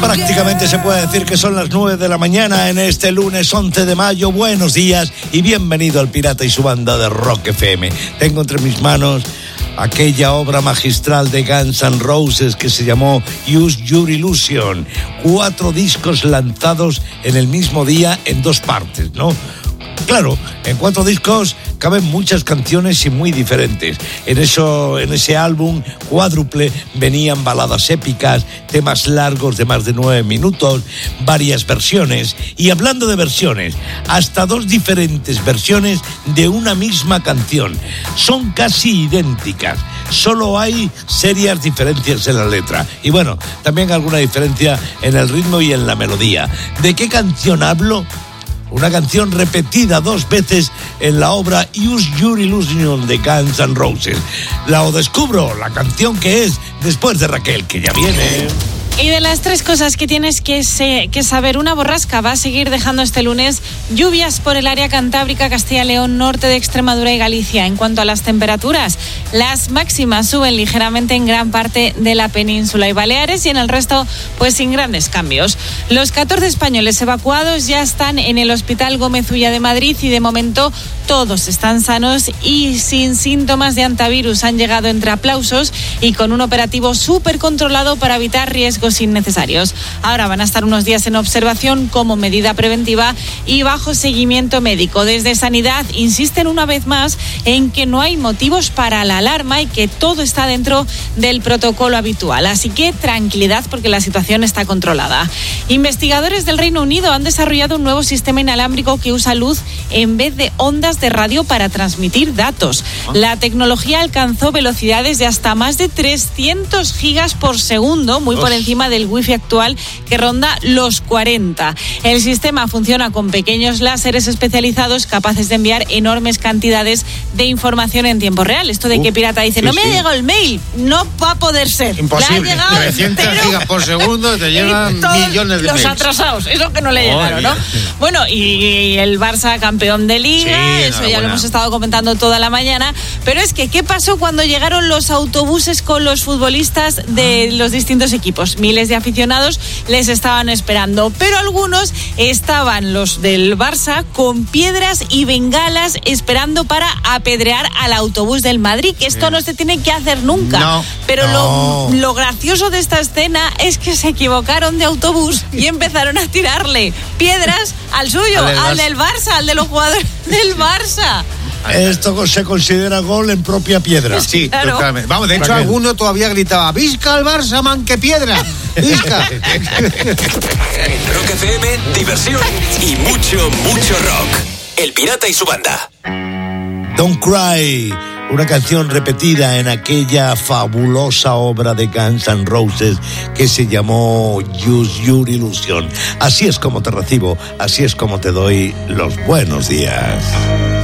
Prácticamente se puede decir que son las 9 de la mañana en este lunes 11 de mayo. Buenos días y bienvenido al Pirata y su banda de Rock FM. Tengo entre mis manos aquella obra magistral de Guns N' Roses que se llamó Use Your Illusion. 4 discos lanzados en el mismo día en 2 partes, ¿no? Claro, en 4 discos caben muchas canciones y muy diferentes. En ese álbum cuádruple venían baladas épicas, temas largos de más de 9 minutos, varias versiones. Y hablando de versiones, hasta 2 diferentes versiones de una misma canción. Son casi idénticas. Solo hay serias diferencias en la letra. Y bueno, también alguna diferencia en el ritmo y en la melodía. ¿De qué canción hablo? Una canción repetida 2 veces en la obra Use Your Illusion de Guns N' Roses. La descubro, la canción que es después de Raquel, que ya viene. Y de las 3 cosas que tienes que saber, una borrasca va a seguir dejando este lunes lluvias por el área cantábrica, Castilla y León, norte de Extremadura y Galicia. En cuanto a las temperaturas, las máximas suben ligeramente en gran parte de la península y Baleares y en el resto, pues sin grandes cambios. Los 14 españoles evacuados ya están en el Hospital Gómez Ulla de Madrid y de momento todos están sanos y sin síntomas de antivirus. Han llegado entre aplausos y con un operativo súper controlado para evitar riesgos innecesarios. Ahora van a estar unos días en observación como medida preventiva y bajo seguimiento médico. Desde Sanidad insisten una vez más en que no hay motivos para la alarma y que todo está dentro del protocolo habitual. Así que tranquilidad porque la situación está controlada. Investigadores del Reino Unido han desarrollado un nuevo sistema inalámbrico que usa luz en vez de ondas de radio para transmitir datos. La tecnología alcanzó velocidades de hasta más de 300 gigas por segundo, muy por encima del wifi actual que ronda los 40. El sistema funciona con pequeños láseres especializados capaces de enviar enormes cantidades de información en tiempo real. Esto de que Pirata dice, no me ha llegado el mail, no va a poder ser. Imposible. Le ha llegado, 300 gigas por segundo te llevan millones de los mails. Atrasados, eso que no le llegaron, ¿no? Bueno, y el Barça campeón de Liga, eso ya lo hemos estado comentando toda la mañana, pero es que, ¿qué pasó cuando llegaron los autobuses con los futbolistas de los distintos equipos? Miles de aficionados les estaban esperando, pero algunos estaban, los del Barça, con piedras y bengalas esperando para apedrear al autobús del Madrid, que esto no se tiene que hacer nunca. Pero lo gracioso de esta escena es que se equivocaron de autobús y empezaron a tirarle piedras al suyo, al del Barça, al de los jugadores del Barça. Esto se considera gol en propia piedra. Sí, claro. Totalmente. Vamos, de hecho, alguno todavía gritaba, ¡Visca el Barça, man, que piedra! ¡Visca! En Rock FM, diversión y mucho, mucho rock. El Pirata y su banda. Don't Cry, una canción repetida en aquella fabulosa obra de Guns N' Roses que se llamó Use Your Illusion. Así es como te recibo, así es como te doy los buenos días.